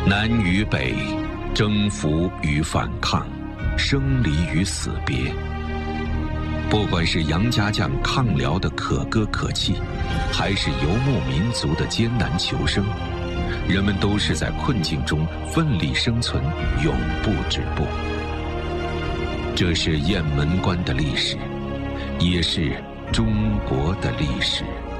南与北，征服与反抗，生离与死别。不管是杨家将抗辽的可歌可泣，还是游牧民族的艰难求生，人们都是在困境中奋力生存，永不止步。这是雁门关的历史，也是中国的历史。